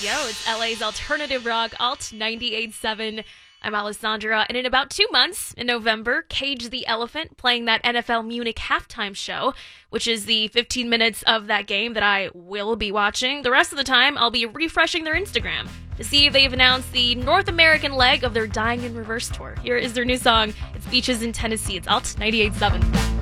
Radio. It's LA's alternative rock, Alt 98.7. I'm Alessandra, and in about 2 months, in November, Cage the Elephant playing that NFL Munich halftime show, which is the 15 minutes of that game that I will be watching. The rest of the time, I'll be refreshing their Instagram to see if they've announced the North American leg of their Dying in Reverse tour. Here is their new song. It's Beaches in Tennessee. It's Alt 98.7.